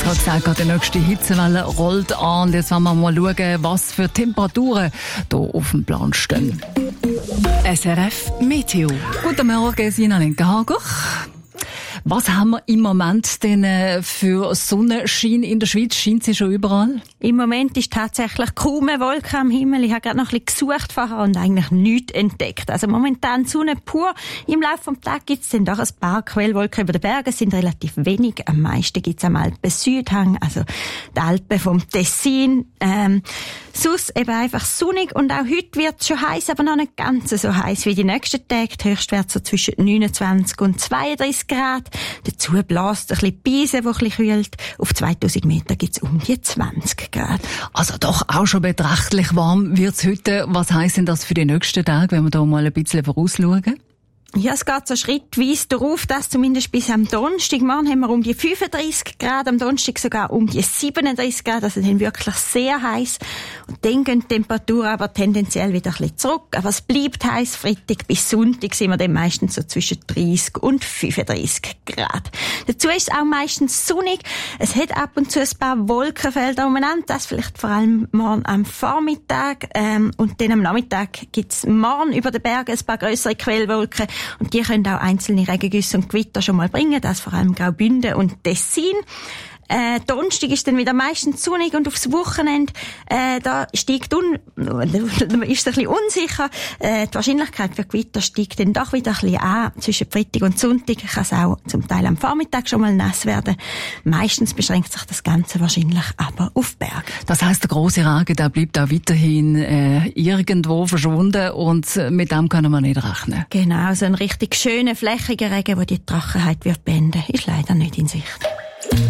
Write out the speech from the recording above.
habe gesagt, die nächste Hitzewelle rollt an. Jetzt wollen wir mal schauen, was für Temperaturen hier auf dem Plan stehen. SRF Meteo. Guten Morgen, Sina Lenkenhager. Was haben wir im Moment denn für Sonnenschein in der Schweiz? Scheint sie schon überall? Im Moment ist tatsächlich kaum eine Wolke am Himmel. Ich habe gerade noch ein bisschen gesucht vorher und eigentlich nichts entdeckt. Also momentan Sonne pur. Im Laufe des Tages gibt es dann doch ein paar Quellwolken über den Bergen. Es sind relativ wenig. Am meisten gibt es am Alpen-Südhang, also die Alpen vom Tessin. Sonst eben einfach sonnig und auch heute wird es schon heiß, aber noch nicht ganz so heiß wie die nächsten Tage. Die Höchstwerte so zwischen 29 und 32 Grad. Dazu bläst ein bisschen Beise, die ein bisschen kühlt. Auf 2000 Meter gibt es um die 20 Grad. Also doch auch schon beträchtlich warm wird es heute. Was heisst denn das für die nächsten Tage, wenn wir da mal ein bisschen vorausschauen? Ja, es geht so schrittweise darauf, dass zumindest bis am Donnerstag, morgen haben wir um die 35 Grad, am Donnerstag sogar um die 37 Grad, also dann wirklich sehr heiß. Und dann gehen die Temperaturen aber tendenziell wieder ein bisschen zurück. Aber es bleibt heiß. Freitag bis Sonntag sind wir dann meistens so zwischen 30 und 35 Grad. Dazu ist es auch meistens sonnig. Es hat ab und zu ein paar Wolkenfelder umeinander, das vielleicht vor allem morgen am Vormittag. Und dann am Nachmittag gibt es morgen über den Bergen ein paar grössere Quellwolken. Und die können auch einzelne Regengüsse und Gewitter schon mal bringen, das vor allem Graubünden und Tessin. Donnerstag ist dann wieder meistens sonnig und aufs Wochenende, da steigt ist es ein bisschen unsicher. Die Wahrscheinlichkeit für Gewitter steigt dann doch wieder ein bisschen an. Zwischen Freitag und Sonntag kann es auch zum Teil am Vormittag schon mal nass werden. Meistens beschränkt sich das Ganze wahrscheinlich aber auf Berg. Das heisst, der grosse Regen, der bleibt auch weiterhin irgendwo verschwunden und mit dem können wir nicht rechnen. Genau, so ein richtig schöner, flächiger Regen, der die Trockenheit wird beenden, ist leider nicht in Sicht.